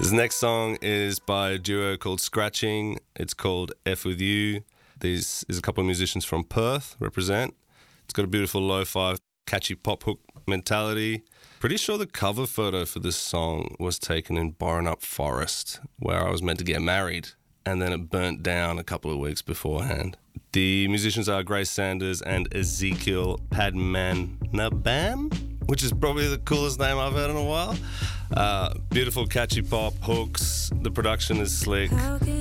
This next song is by a duo called Scratching. It's called F With You. There's a couple of musicians from Perth represent. It's got a beautiful lo-fi, catchy pop hook mentality. Pretty sure the cover photo for this song was taken in Borenup Forest, where I was meant to get married, and then it burnt down a couple of weeks beforehand. The musicians are Grace Sanders and Ezekiel Padmanabam, which is probably the coolest name I've heard in a while. Beautiful catchy pop hooks. The production is slick.